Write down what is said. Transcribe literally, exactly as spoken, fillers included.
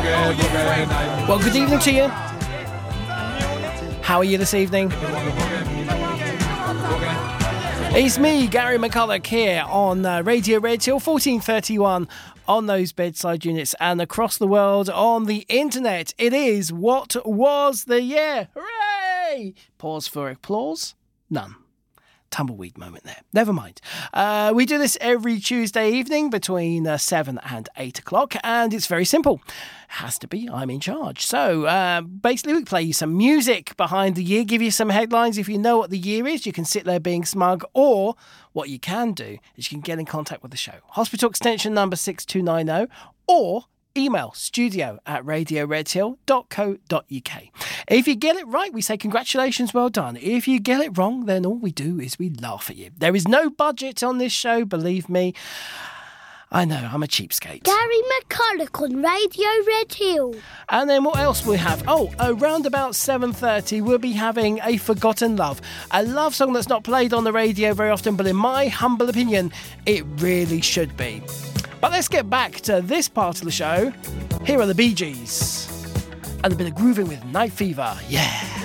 Well, good evening to you. How are you this evening? It's me, Gary McCulloch, here on uh, Radio Red Hill fourteen thirty-one on those bedside units and across the world on the internet. It is What Was the Year? Hooray! Pause for applause. None. Tumbleweed moment there. Never mind. Uh, we do this every Tuesday evening between uh, seven and eight o'clock, and it's very simple. Has to be. I'm in charge. So uh, basically, we play you some music behind the year, give you some headlines. If you know what the year is, you can sit there being smug, or what you can do is you can get in contact with the show. Hospital extension number six two nine zero, or email studio at radio red hill dot co dot uk. If you get it right, we say congratulations, well done. If you get it wrong, then all we do is we laugh at you. There is no budget on this show, believe me. I know, I'm a cheapskate. Gary McCulloch on Radio Red Hill. And then what else we have? Oh, around about seven thirty, we'll be having A Forgotten Love. A love song that's not played on the radio very often, but in my humble opinion, it really should be. But let's get back to this part of the show. Here are the Bee Gees. And a bit of grooving with Night Fever. Yeah.